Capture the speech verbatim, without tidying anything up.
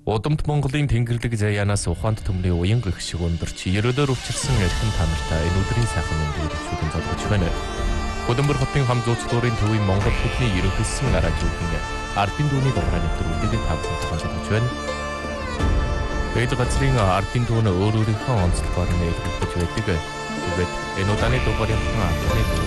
Удамт Монголын Тэнгэрлэг заяанаас ухаанд төмний уян гихшиг өндөрч ерөөлөөр өвчрсөн эрхэм та нартай энэ өдрийн сайхан мэндийг хүргэж залгаж байна. Хөдөлмөр хотын хам зууц дурын төвийн Монгол хотны ерөнхийлсөн радиогийн ардын дүүний дугаар нэвтрүүлэг үлдээдэг тавталж залгаж байна. Эд газрын ардын дүүн өөр өөрийнхөө онцлогоор нээлтэж байдаг. Тэгээд энэ удааны дугаарынхан ардны